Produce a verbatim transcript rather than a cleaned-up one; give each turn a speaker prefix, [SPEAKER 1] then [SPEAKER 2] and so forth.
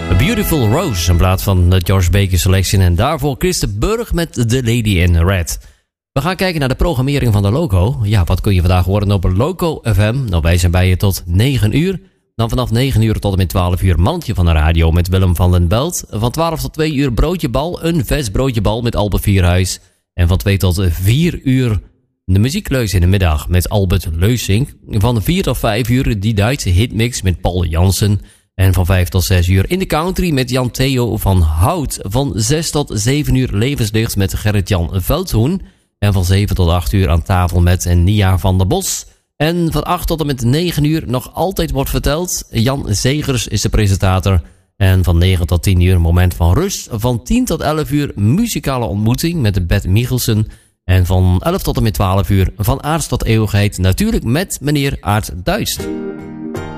[SPEAKER 1] A Beautiful Rose, een plaat van de George Baker Selection. En daarvoor Christen Burg met The Lady in Red. We gaan kijken naar de programmering van de Loco. Ja, wat kun je vandaag horen op Loco F M? Nou, wij zijn bij je tot negen uur. Dan vanaf negen uur tot en met twaalf uur Mannetje van de Radio met Willem van den Belt. Van twaalf tot twee uur Broodjebal, een vers broodjebal met Albert Vierhuis. En van twee tot vier uur de muziekleus in de middag met Albert Leusink. Van vier tot vijf uur die Duitse hitmix met Paul Jansen. En van vijf tot zes uur in de country met Jan Theo van Hout. Van zes tot zeven uur levenslicht met Gerrit-Jan Veldhoen. En van zeven tot acht uur aan tafel met Nia van der Bos. En van acht tot en met negen uur nog altijd wordt verteld. Jan Zegers is de presentator. En van negen tot tien uur moment van rust. Van tien tot elf uur muzikale ontmoeting met Bert Michelsen. En van elf tot en met twaalf uur van aards tot eeuwigheid. Natuurlijk met meneer Aart Duist.